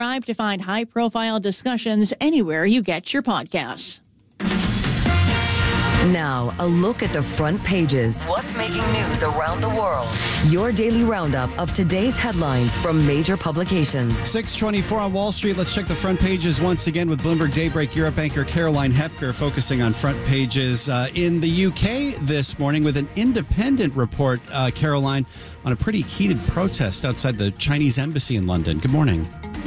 Subscribe to find high-profile discussions anywhere you get your podcasts. Now, a look at the front pages. What's making news around the world? Your daily roundup of today's headlines from major publications. 6:24 on Wall Street. Let's check the front pages once again with Bloomberg Daybreak Europe anchor Caroline Hepker focusing on front pages in the UK this morning with an independent report, Caroline, on a pretty heated protest outside the Chinese embassy in London. Good morning.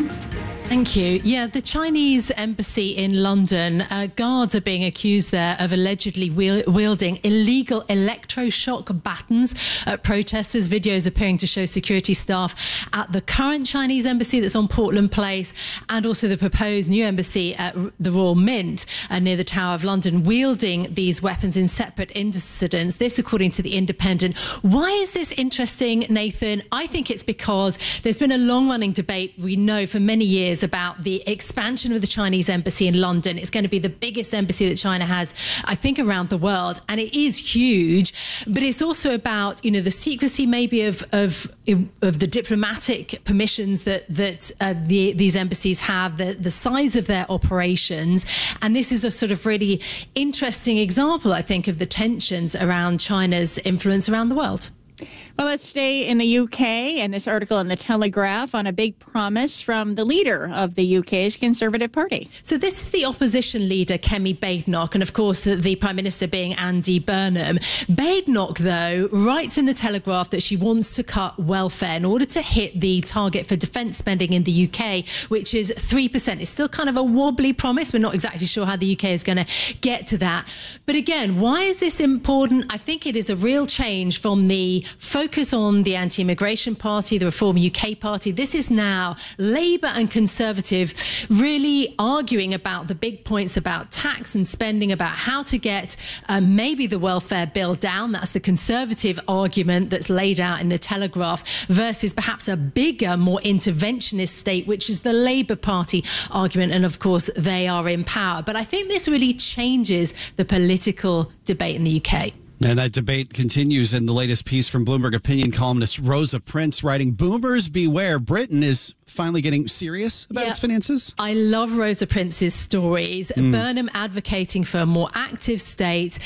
Thank you. Yeah, the Chinese embassy in London, guards are being accused there of allegedly wielding illegal electroshock batons at protesters. Videos appearing to show security staff at the current Chinese embassy that's on Portland Place and also the proposed new embassy at the Royal Mint near the Tower of London wielding these weapons in separate incidents. This according to The Independent. Why is this interesting, Nathan? I think it's because there's been a long-running debate, we know, for many years about the expansion of the Chinese embassy in London. It's going to be the biggest embassy that China has, I think, around the world. And it is huge, but it's also about, you know, the secrecy maybe of the diplomatic permissions that these embassies have, the size of their operations. And this is a sort of really interesting example, I think, of the tensions around China's influence around the world. Well, let's stay in the UK and this article in The Telegraph on a big promise from the leader of the UK's Conservative Party. So this is the opposition leader, Kemi Badenoch, and of course the Prime Minister being Andy Burnham. Badenoch, though, writes in The Telegraph that she wants to cut welfare in order to hit the target for defence spending in the UK, which is 3%. It's still kind of a wobbly promise. We're not exactly sure how the UK is going to get to that. But again, why is this important? I think it is a real change from the focus on the anti-immigration party, the Reform UK party. This is now Labour and Conservative really arguing about the big points about tax and spending, about how to get maybe the welfare bill down. That's the Conservative argument that's laid out in The Telegraph versus perhaps a bigger, more interventionist state, which is the Labour Party argument. And of course, they are in power. But I think this really changes the political debate in the UK. And that debate continues in the latest piece from Bloomberg opinion columnist Rosa Prince writing, "Boomers beware, Britain is finally getting serious about its finances." I love Rosa Prince's stories. Burnham advocating for a more active state.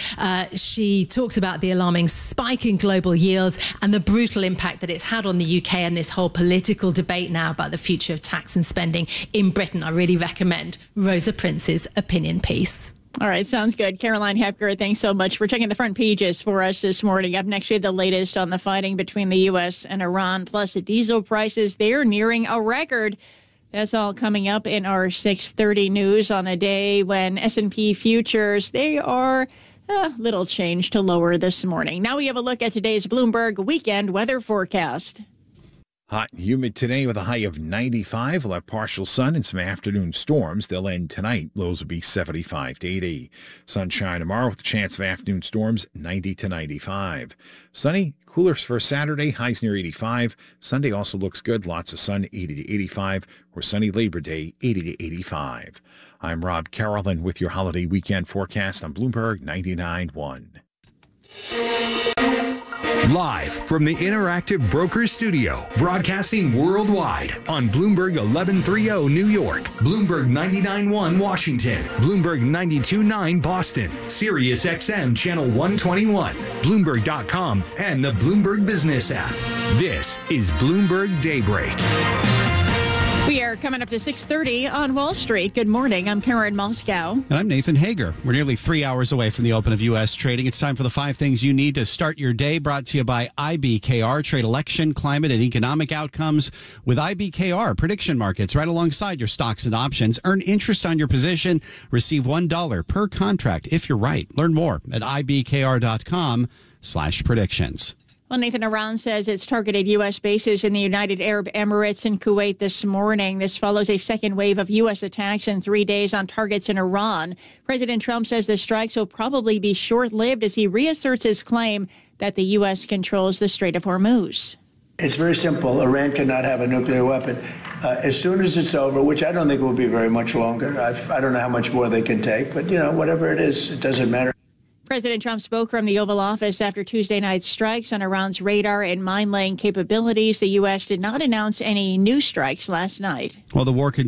She talks about the alarming spike in global yields and the brutal impact that it's had on the UK and this whole political debate now about the future of tax and spending in Britain. I really recommend Rosa Prince's opinion piece. All right, sounds good. Caroline Hepker, thanks so much for checking the front pages for us this morning. Up next, we have the latest on the fighting between the U.S. and Iran, plus the diesel prices. They're nearing a record. That's all coming up in our 6:30 news on a day when S&P futures, they are a little change to lower this morning. Now we have a look at today's Bloomberg weekend weather forecast. Hot and humid today with a high of 95. We'll have partial sun and some afternoon storms. They'll end tonight. Lows will be 75 to 80. Sunshine tomorrow with a chance of afternoon storms, 90 to 95. Sunny, cooler for Saturday, highs near 85. Sunday also looks good. Lots of sun, 80 to 85. Or sunny Labor Day, 80 to 85. I'm Rob Carolyn with your holiday weekend forecast on Bloomberg 99.1. Live from the Interactive Brokers Studio, broadcasting worldwide on Bloomberg 1130 New York, Bloomberg 99.1 Washington, Bloomberg 92.9 Boston, Sirius XM Channel 121, Bloomberg.com, and the Bloomberg Business app. This is Bloomberg Daybreak. We are coming up to 6:30 on Wall Street. Good morning. I'm Karen Moscow. And I'm Nathan Hager. We're nearly 3 hours away from the open of U.S. trading. It's time for the 5 things you need to start your day, brought to you by IBKR. Trade election, climate, and economic outcomes with IBKR. Prediction markets right alongside your stocks and options. Earn interest on your position. Receive $1 per contract if you're right. Learn more at ibkr.com/predictions. Well, Nathan, Iran says it's targeted U.S. bases in the United Arab Emirates and Kuwait this morning. This follows a second wave of U.S. attacks in 3 days on targets in Iran. President Trump says the strikes will probably be short-lived as he reasserts his claim that the U.S. controls the Strait of Hormuz. It's very simple. Iran cannot have a nuclear weapon. As soon as it's over, which I don't think will be very much longer. I don't know how much more they can take, but, whatever it is, it doesn't matter. President Trump spoke from the Oval Office after Tuesday night's strikes on Iran's radar and mine-laying capabilities. The U.S. did not announce any new strikes last night. Well, the war